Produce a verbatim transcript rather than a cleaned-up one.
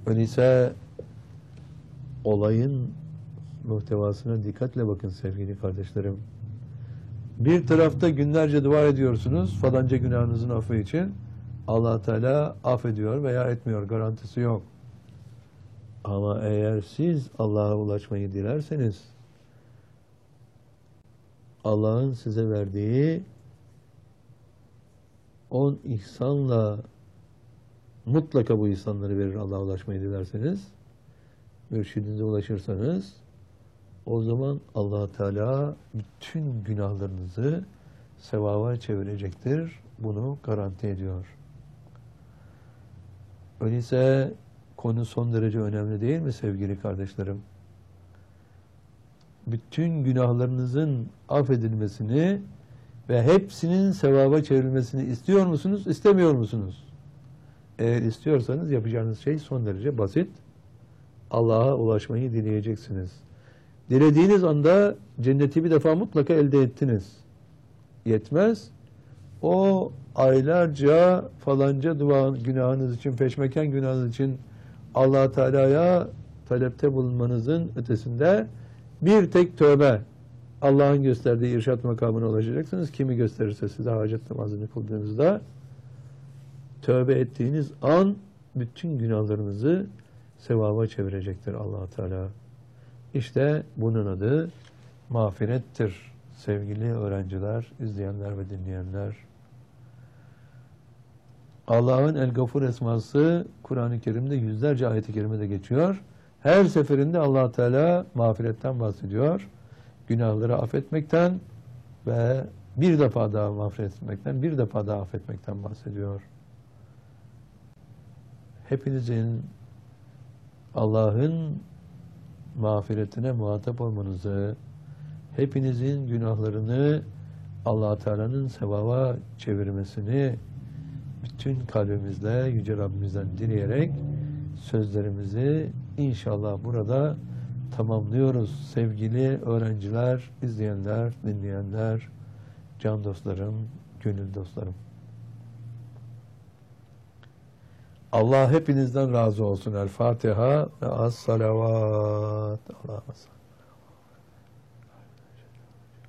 Öyleyse olayın muhtevasına dikkatle bakın sevgili kardeşlerim. Bir tarafta günlerce dua ediyorsunuz falanca günahınızın affı için. Allah Teala affediyor veya etmiyor, garantisi yok. Ama eğer siz Allah'a ulaşmayı dilerseniz Allah'ın size verdiği on ihsanla mutlaka bu ihsanları verir Allah'a ulaşmayı dilerseniz, mürşidinize ulaşırsanız, o zaman Allah Teala bütün günahlarınızı sevaba çevirecektir. Bunu garanti ediyor. Öyleyse konu son derece önemli değil mi sevgili kardeşlerim? Bütün günahlarınızın affedilmesini ve hepsinin sevaba çevrilmesini istiyor musunuz, istemiyor musunuz? Eğer istiyorsanız yapacağınız şey son derece basit. Allah'a ulaşmayı dileyeceksiniz. Dilediğiniz anda cenneti bir defa mutlaka elde ettiniz. Yetmez. O aylarca falanca dua günahınız için, peşmeken günahınız için Allah Teala'ya talepte bulunmanızın ötesinde bir tek tövbe, Allah'ın gösterdiği irşat makamına ulaşacaksınız. Kimi gösterirse size hacet namazını kıldığınızda tövbe ettiğiniz an bütün günahlarınızı sevaba çevirecektir Allah Teala. İşte bunun adı mağfirettir sevgili öğrenciler, izleyenler ve dinleyenler. Allah'ın El-Gafur esması Kur'an-ı Kerim'de yüzlerce ayet-i kerimede geçiyor. Her seferinde Allah Teala mağfiretten bahsediyor. Günahları affetmekten ve bir defa daha mağfiret etmekten, bir defa daha affetmekten bahsediyor. Hepinizin Allah'ın mağfiretine muhatap olmanızı, hepinizin günahlarını Allah Teala'nın sevaba çevirmesini bütün kalbimizle Yüce Rabbimizden dileyerek sözlerimizi inşallah burada tamamlıyoruz. Sevgili öğrenciler, izleyenler, dinleyenler, can dostlarım, gönül dostlarım. Allah hepinizden razı olsun. El Fatiha ve as-salavat. Allah'a emanet.